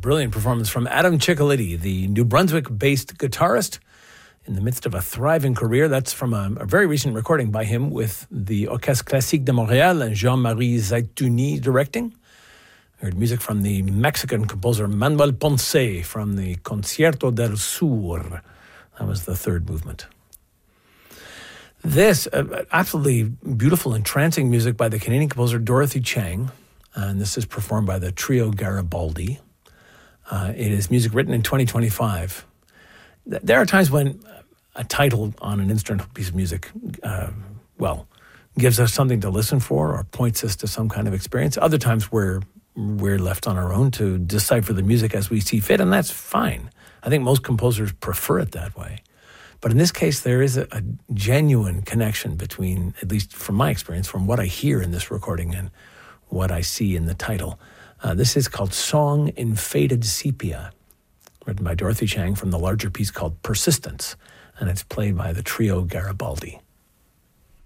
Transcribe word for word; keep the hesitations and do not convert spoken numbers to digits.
brilliant performance from Adam Ciccoliti, the New Brunswick-based guitarist in the midst of a thriving career. That's from a, a very recent recording by him with the Orchestre Classique de Montréal and Jean-Marie Zaitouni directing. We heard music from the Mexican composer Manuel Ponce from the Concierto del Sur. That was the third movement. This, uh, absolutely beautiful, entrancing music by the Canadian composer Dorothy Chang. And this is performed by the Trio Garibaldi. Uh, it is music written in twenty twenty-five. There are times when a title on an instrumental piece of music, uh, well, gives us something to listen for or points us to some kind of experience. Other times we're, we're left on our own to decipher the music as we see fit, and that's fine. I think most composers prefer it that way. But in this case, there is a, a genuine connection between, at least from my experience, from what I hear in this recording and what I see in the title. Uh, this is called Song in Faded Sepia, written by Dorothy Chang from the larger piece called Persistence, and it's played by the Trio Garibaldi.